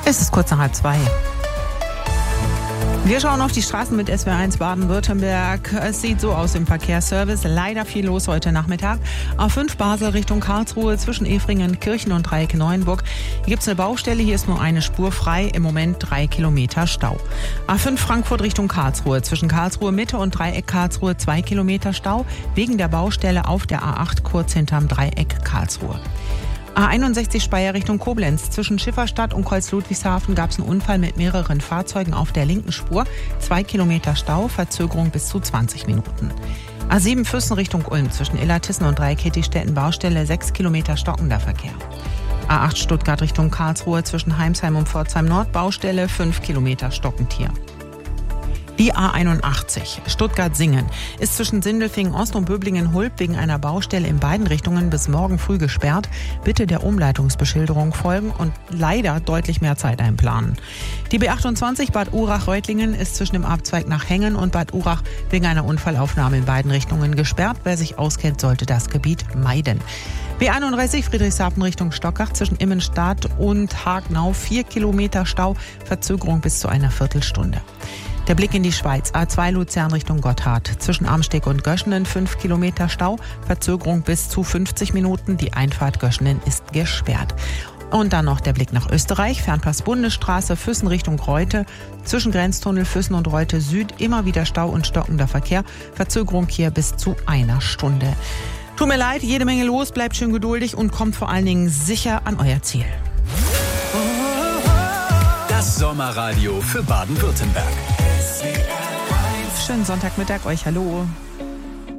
Es ist kurz nach 1:30. Wir schauen auf die Straßen mit SWR1 Baden-Württemberg. Es sieht so aus im Verkehrsservice. Leider viel los heute Nachmittag. A5 Basel Richtung Karlsruhe zwischen Efringen, Kirchen und Dreieck Neuenburg. Hier gibt es eine Baustelle. Hier ist nur eine Spur frei. Im Moment 3 Kilometer Stau. A5 Frankfurt Richtung Karlsruhe zwischen Karlsruhe Mitte und Dreieck Karlsruhe 2 Kilometer Stau. Wegen der Baustelle auf der A8 kurz hinterm Dreieck Karlsruhe. A61 Speyer Richtung Koblenz. Zwischen Schifferstadt und Kreuz-Ludwigshafen gab es einen Unfall mit mehreren Fahrzeugen auf der linken Spur. 2 Kilometer Stau, Verzögerung bis zu 20 Minuten. A7 Füssen Richtung Ulm. Zwischen Illertissen und Dreieck-Hettistetten Baustelle 6 Kilometer stockender Verkehr. A8 Stuttgart Richtung Karlsruhe. Zwischen Heimsheim und Pforzheim Nord Baustelle 5 Kilometer stockend hier. Die A81 Stuttgart-Singen ist zwischen Sindelfingen Ost und Böblingen-Hulb wegen einer Baustelle in beiden Richtungen bis morgen früh gesperrt. Bitte der Umleitungsbeschilderung folgen und leider deutlich mehr Zeit einplanen. Die B28 Bad Urach-Reutlingen ist zwischen dem Abzweig nach Hengen und Bad Urach wegen einer Unfallaufnahme in beiden Richtungen gesperrt. Wer sich auskennt, sollte das Gebiet meiden. B31 Friedrichshafen Richtung Stockach zwischen Immenstadt und Hagenau 4 Kilometer Stau, Verzögerung bis zu einer Viertelstunde. Der Blick in die Schweiz. A2 Luzern Richtung Gotthard. Zwischen Amsteg und Göschenen 5 Kilometer Stau. Verzögerung bis zu 50 Minuten. Die Einfahrt Göschenen ist gesperrt. Und dann noch der Blick nach Österreich. Fernpass Bundesstraße Füssen Richtung Reute. Zwischen Grenztunnel Füssen und Reute Süd immer wieder Stau und stockender Verkehr. Verzögerung hier bis zu einer Stunde. Tut mir leid, jede Menge los. Bleibt schön geduldig und kommt vor allen Dingen sicher an euer Ziel. Das Sommerradio für Baden-Württemberg. Schönen Sonntagmittag euch, hallo.